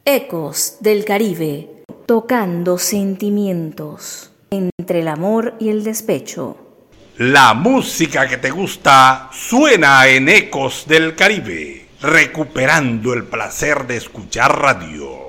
Ecos del Caribe, tocando sentimientos entre el amor y el despecho. La música que te gusta suena en Ecos del Caribe, recuperando el placer de escuchar radio.